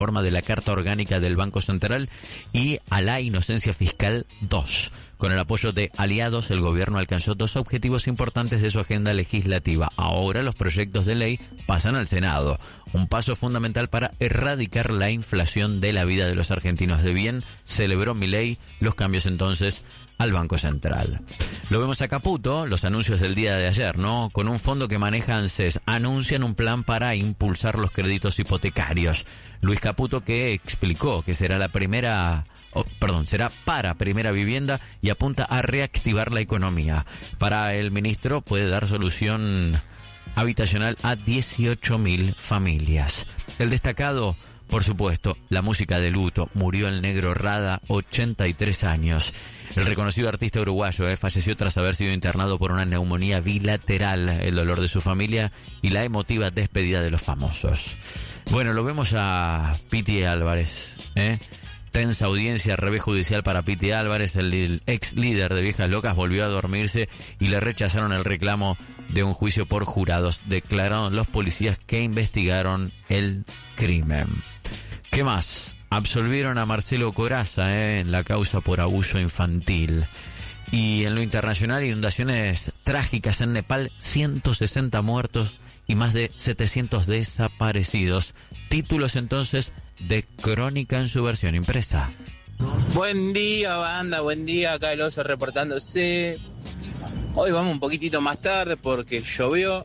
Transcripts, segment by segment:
reforma de la Carta Orgánica del Banco Central y a la inocencia fiscal 2. Con el apoyo de aliados, el gobierno alcanzó 2 objetivos importantes de su agenda legislativa. Ahora los proyectos de ley pasan al Senado, un paso fundamental para erradicar la inflación de la vida de los argentinos. De bien celebró Milei los cambios entonces al Banco Central. Lo vemos a Caputo, los anuncios del día de ayer, ¿no? Con un fondo que maneja ANSES, anuncian un plan para impulsar los créditos hipotecarios. Luis Caputo, que explicó que será será para primera vivienda y apunta a reactivar la economía. Para el ministro puede dar solución habitacional a 18.000 familias. El destacado, por supuesto, la música de luto. Murió el negro Rada, 83 años. El reconocido artista uruguayo falleció tras haber sido internado por una neumonía bilateral. El dolor de su familia y la emotiva despedida de los famosos. Bueno, lo vemos a Piti Álvarez, Tensa audiencia, revés judicial para Piti Álvarez. El ex líder de Viejas Locas volvió a dormirse y le rechazaron el reclamo de un juicio por jurados. Declararon los policías que investigaron el crimen. ¿Qué más? Absolvieron a Marcelo Corazza en la causa por abuso infantil. Y en lo internacional, inundaciones trágicas en Nepal, 160 muertos y más de 700 desaparecidos. Títulos entonces de Crónica en su versión impresa. Buen día, banda, buen día, acá el Oso reportándose. Hoy vamos un poquitito más tarde porque llovió.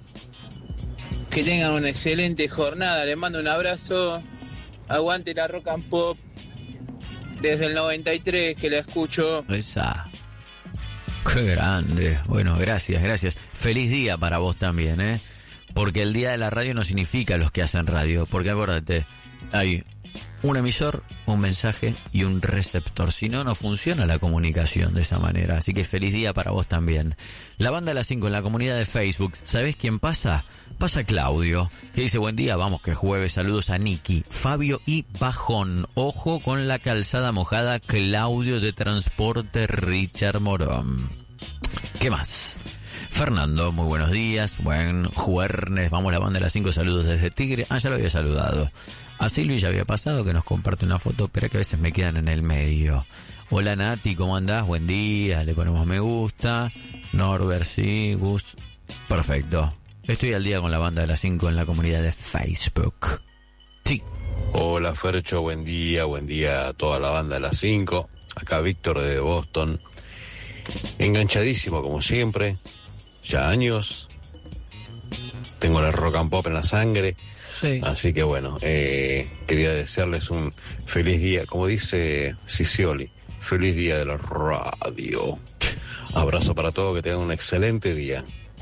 Que tengan una excelente jornada, les mando un abrazo. Aguante la rock and pop desde el 93 que la escucho. Esa. Qué grande. Bueno, gracias. Feliz día para vos también, Porque el día de la radio no significa los que hacen radio. Porque acuérdate, hay un emisor, un mensaje y un receptor. Si no, no funciona la comunicación de esa manera. Así que feliz día para vos también. La banda de las 5 en la comunidad de Facebook. ¿Sabés quién pasa? Pasa Claudio, que dice buen día, vamos que jueves. Saludos a Niki, Fabio y Bajón. Ojo con la calzada mojada. Claudio de Transporte Richard Morón. ¿Qué más? Fernando, muy buenos días. Buen jueves. Vamos la banda de las 5. Saludos desde Tigre. Ya lo había saludado. A Silvi ya había pasado, que nos comparte una foto, pero que a veces me quedan en el medio. Hola Nati, ¿cómo andás? Buen día. Le ponemos me gusta. Norbert, sí, Gus. Perfecto. Estoy al día con la banda de las 5 en la comunidad de Facebook. Sí. Hola Fercho, buen día a toda la banda de las 5. Acá Víctor de Boston. Enganchadísimo como siempre. Ya años. Tengo la rock and pop en la sangre. Sí. Así que bueno, quería desearles un feliz día, como dice Cicioli, feliz día de la radio. Abrazo para todos, que tengan un excelente día.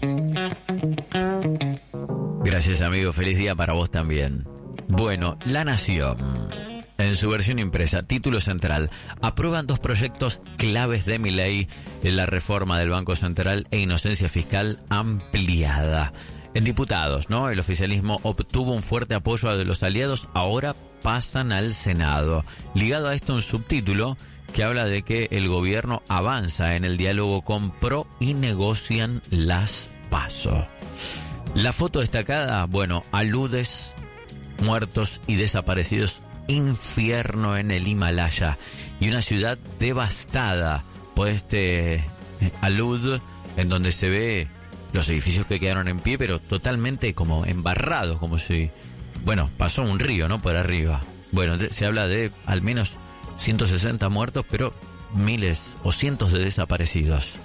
Gracias amigo, feliz día para vos también. Bueno, La Nación, en su versión impresa, título central: aprueban 2 proyectos claves de Milei en la reforma del Banco Central e inocencia fiscal ampliada. En diputados, ¿no? El oficialismo obtuvo un fuerte apoyo de los aliados, ahora pasan al Senado. Ligado a esto un subtítulo que habla de que el gobierno avanza en el diálogo con PRO y negocian las PASO. La foto destacada, bueno, aludes, muertos y desaparecidos, infierno en el Himalaya y una ciudad devastada por este alud en donde se ve los edificios que quedaron en pie, pero totalmente como embarrados, como si, bueno, pasó un río, ¿no? Por arriba. Bueno, se habla de al menos 160 muertos, pero miles o cientos de desaparecidos.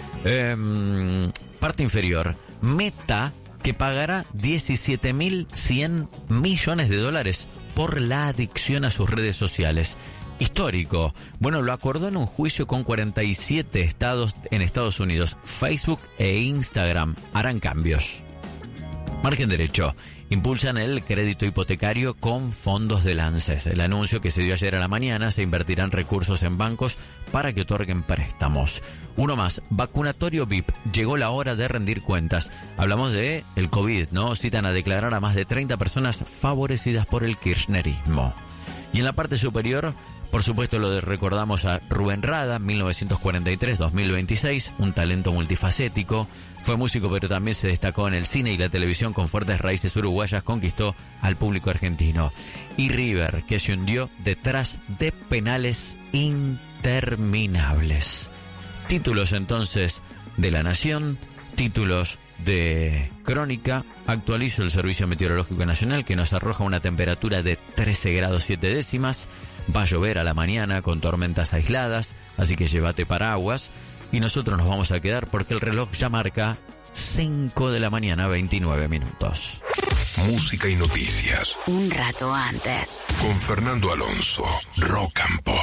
Parte inferior. Meta, que pagará $17.100 millones por la adicción a sus redes sociales. Histórico. Bueno, lo acordó en un juicio con 47 estados en Estados Unidos. Facebook e Instagram harán cambios. Margen derecho. Impulsan el crédito hipotecario con fondos del ANSES. El anuncio que se dio ayer a la mañana: se invertirán recursos en bancos para que otorguen préstamos. Uno más, vacunatorio VIP. Llegó la hora de rendir cuentas. Hablamos de el COVID, ¿no? Citan a declarar a más de 30 personas favorecidas por el kirchnerismo. Y en la parte superior, Por supuesto recordamos a Rubén Rada, 1943-2026, un talento multifacético. Fue músico pero también se destacó en el cine y la televisión con fuertes raíces uruguayas, conquistó al público argentino. Y River, que se hundió detrás de penales interminables. Títulos entonces de La Nación, títulos de Crónica. Actualizo el Servicio Meteorológico Nacional, que nos arroja una temperatura de 13 grados 7 décimas. Va a llover a la mañana con tormentas aisladas, así que llévate paraguas. Y nosotros nos vamos a quedar porque el reloj ya marca 5 de la mañana, 29 minutos. Música y noticias. Un rato antes. Con Fernando Alonso, Rock and Pop.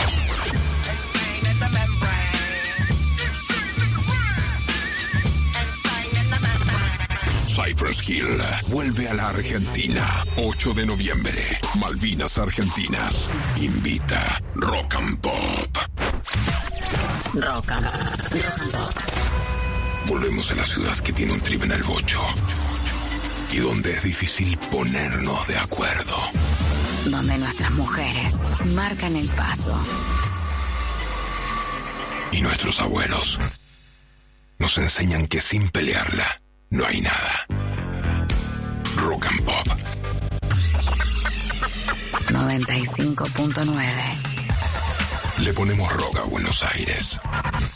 Cypress Hill vuelve a la Argentina. 8 de noviembre. Malvinas Argentinas. Invita Rock and Pop. Rock and Pop. Volvemos a la ciudad que tiene un trip en el bocho. Y donde es difícil ponernos de acuerdo. Donde nuestras mujeres marcan el paso. Y nuestros abuelos nos enseñan que sin pelearla no hay nada. Rock and Pop 95.9. Le ponemos rock a Buenos Aires.